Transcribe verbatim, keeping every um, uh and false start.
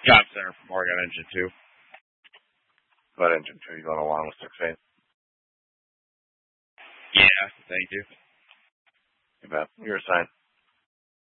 Job center from Oregon Engine two. About Engine two, you going along with six eight? Yeah, thank you. You bet. You're assigned.